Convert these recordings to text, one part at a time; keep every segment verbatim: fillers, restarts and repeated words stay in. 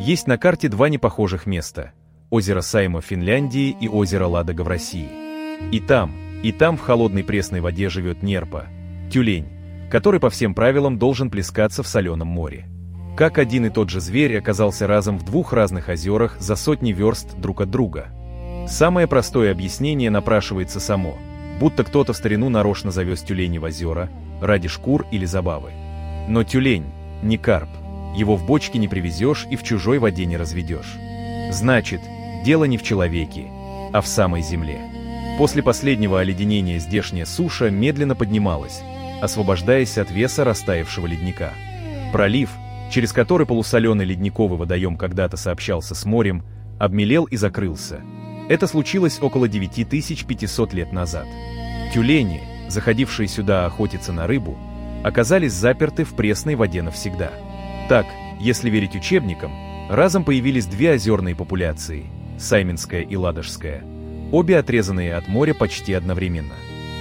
Есть на карте два непохожих места – озеро Сайма в Финляндии и озеро Ладога в России. И там, и там в холодной пресной воде живет нерпа – тюлень, который по всем правилам должен плескаться в соленом море. Как один и тот же зверь оказался разом в двух разных озерах за сотни верст друг от друга? Самое простое объяснение напрашивается само, будто кто-то в старину нарочно завез тюленей в озера ради шкур или забавы. Но тюлень не карп, его в бочке не привезешь и в чужой воде не разведешь. Значит, дело не в человеке, а в самой земле. После последнего оледенения здешняя суша медленно поднималась, освобождаясь от веса растаявшего ледника. Пролив, через который полусоленый ледниковый водоем когда-то сообщался с морем, обмелел и закрылся. Это случилось около девяти тысяч пятисот лет назад. Тюлени, заходившие сюда охотиться на рыбу, оказались заперты в пресной воде навсегда. Так, если верить учебникам, разом появились две озерные популяции – Сайминская и Ладожская, обе отрезанные от моря почти одновременно.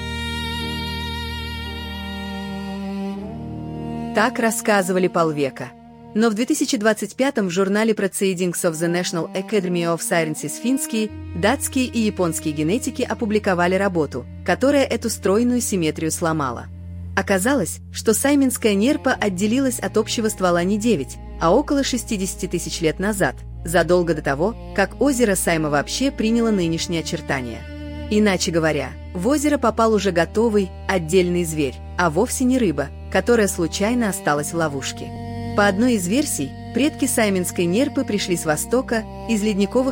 Так рассказывали полвека. Но в две тысячи двадцать пятом в журнале Proceedings of the National Academy of Sciences финские, датские и японские генетики опубликовали работу, которая эту стройную симметрию сломала. Оказалось, что сайминская нерпа отделилась от общего ствола не девять, а около шестидесяти тысяч лет назад, задолго до того, как озеро Сайма вообще приняло нынешние очертания. Иначе говоря, в озеро попал уже готовый, отдельный зверь, а вовсе не рыба, которая случайно осталась в ловушке. По одной из версий, предки сайминской нерпы пришли с востока, из ледниковых